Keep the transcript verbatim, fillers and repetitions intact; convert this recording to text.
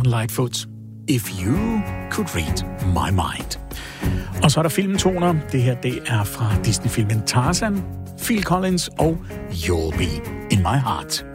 Northern Lightfoot. If You Could Read My Mind. Og så er der filmtoner. Det her, det er fra Disney-filmen Tarzan, Phil Collins og You'll Be In My Heart.